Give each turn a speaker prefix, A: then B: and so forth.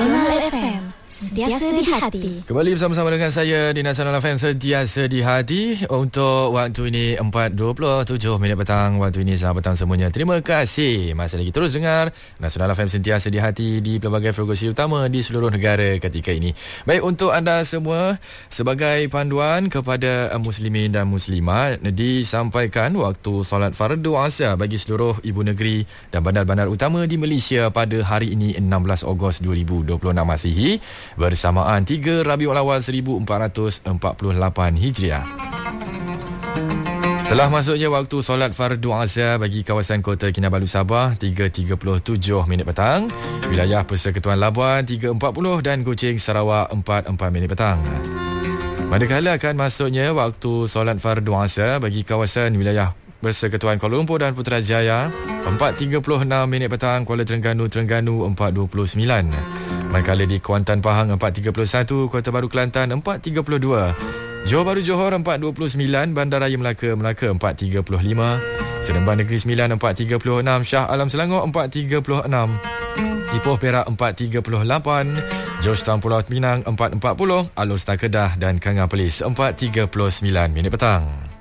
A: Nasional FM, sentiasa di hati.
B: Kembali bersama-sama dengan saya di Nasional FM, sentiasa di hati. Untuk waktu ini 4.27 minit petang. Waktu ini selamat petang semuanya. Terima kasih. Masih lagi terus dengar Nasional FM, sentiasa di hati di pelbagai frekuensi utama di seluruh negara ketika ini. Baik, untuk anda semua, sebagai panduan kepada muslimin dan muslimat, disampaikan waktu solat fardu asar bagi seluruh ibu negeri dan bandar-bandar utama di Malaysia pada hari ini 16 Ogos 2026 Masihi, bersamaan 3 Rabiul Awal 1448 Hijriah. Telah masuknya waktu solat fardu asar bagi kawasan Kota Kinabalu Sabah 3.37 minit petang, wilayah Persekutuan Labuan 3.40 dan Kuching Sarawak 4.4 minit petang. Manakala akan masuknya waktu solat fardu asar bagi kawasan wilayah Persekutuan Kuala Lumpur dan Putrajaya 4.36 minit petang, Kuala Terengganu 4.29. Manakala di Kuantan Pahang 4.31, Kota Baru Kelantan 4.32, Johor Bahru Johor 4.29, Bandaraya Melaka 4.35, Seremban Negeri Sembilan 4.36, Shah Alam Selangor 4.36, Ipoh Perak 4.38, Georgetown Pulau Pinang 4.40, Alor Star Kedah dan Kangar Perlis 4.39 minit petang.